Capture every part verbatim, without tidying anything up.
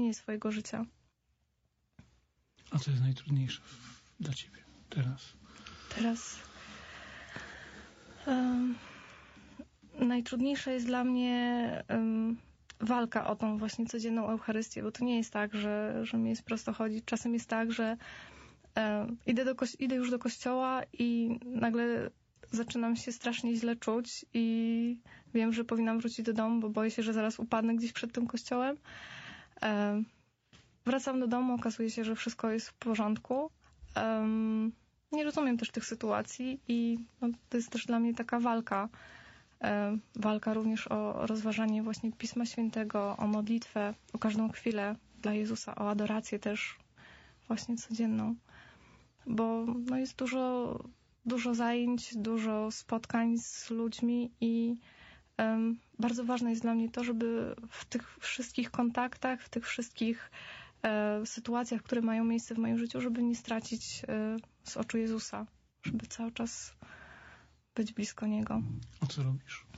spełnienie swojego życia. A co jest najtrudniejsze dla ciebie teraz? Teraz um, najtrudniejsze jest dla mnie um, walka o tą właśnie codzienną Eucharystię, bo to nie jest tak, że, że mi jest prosto chodzić. Czasem jest tak, że um, idę, do kości- idę już do kościoła i nagle zaczynam się strasznie źle czuć i wiem, że powinnam wrócić do domu, bo boję się, że zaraz upadnę gdzieś przed tym kościołem. Um, wracam do domu, okazuje się, że wszystko jest w porządku. Um, nie rozumiem też tych sytuacji i no, to jest też dla mnie taka walka. Um, walka również o rozważanie właśnie Pisma Świętego, o modlitwę, o każdą chwilę dla Jezusa, o adorację też właśnie codzienną. Bo no, jest dużo, dużo zajęć, dużo spotkań z ludźmi i um, bardzo ważne jest dla mnie to, żeby w tych wszystkich kontaktach, w tych wszystkich e, sytuacjach, które mają miejsce w moim życiu, żeby nie stracić e, z oczu Jezusa, żeby cały czas być blisko Niego. A co robisz?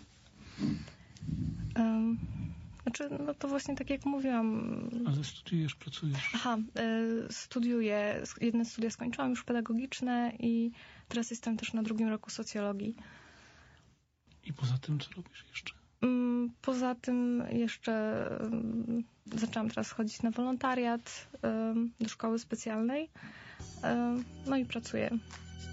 Um, znaczy, no to właśnie tak jak mówiłam. Ale studiujesz, pracujesz? Aha, y, studiuję, jedne studia skończyłam już pedagogiczne i teraz jestem też na drugim roku socjologii. I poza tym co robisz jeszcze? Um, poza tym jeszcze um, zaczęłam teraz chodzić na wolontariat um, do szkoły specjalnej. Um, no i pracuję.